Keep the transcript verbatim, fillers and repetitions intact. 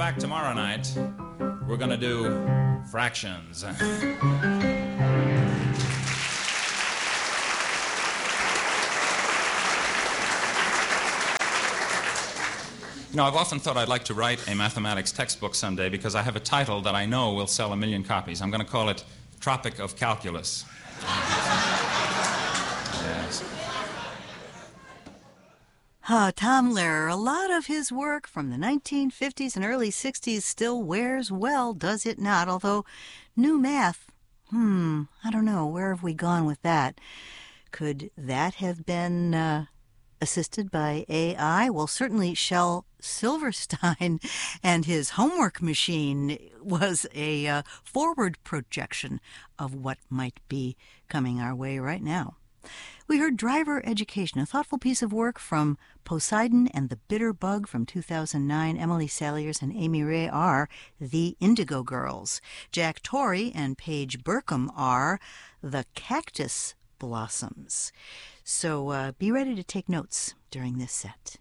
back tomorrow night, we're going to do fractions. You know, I've often thought I'd like to write a mathematics textbook someday because I have a title that I know will sell a million copies. I'm going to call it Tropic of Calculus. Yes. Ah, Tom Lehrer, a lot of his work from the nineteen fifties and early sixties still wears well, does it not? Although new math, hmm, I don't know, where have we gone with that? Could that have been uh, assisted by A I? Well, certainly Shel Silverstein and his homework machine was a uh, forward projection of what might be coming our way right now. We heard Driver Education, a thoughtful piece of work from Poseidon and the Bitter Bug from two thousand nine. Emily Saliers and Amy Ray are the Indigo Girls. Jack Torrey and Paige Burkham are the Cactus Blossoms. So uh, be ready to take notes during this set.